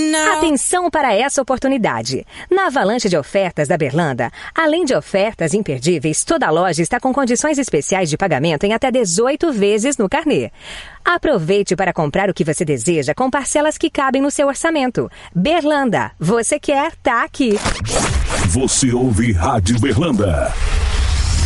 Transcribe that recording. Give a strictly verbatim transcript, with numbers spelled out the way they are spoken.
Atenção para essa oportunidade. Na avalanche de ofertas da Berlanda, além de ofertas imperdíveis, toda loja está com condições especiais de pagamento em até dezoito vezes no carnê. Aproveite para comprar o que você deseja com parcelas que cabem no seu orçamento. Berlanda, você quer, tá aqui. Você ouve Rádio Berlanda.